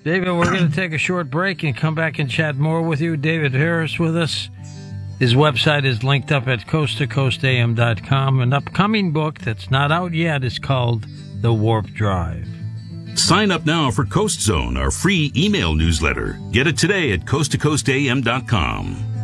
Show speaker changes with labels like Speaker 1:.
Speaker 1: David, we're going to take a short break and come back and chat more with you. David Harris with us. His website is linked up at coasttocoastam.com. An upcoming book that's not out yet is called The Warp Drive.
Speaker 2: Sign up now for Coast Zone, our free email newsletter. Get it today at coasttocoastam.com.